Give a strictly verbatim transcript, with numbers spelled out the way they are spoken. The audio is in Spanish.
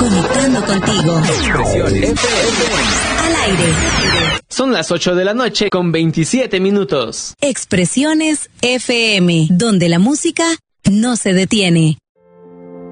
Conectando contigo. Expresiones F M. Al aire. Son las ocho de la noche con veintisiete minutos. Expresiones F M, donde la música no se detiene.